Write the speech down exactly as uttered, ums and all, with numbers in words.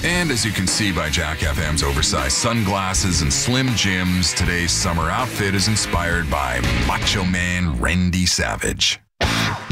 And as you can see by Jack F M's oversized sunglasses and Slim Jims, today's summer outfit is inspired by Macho Man Randy Savage.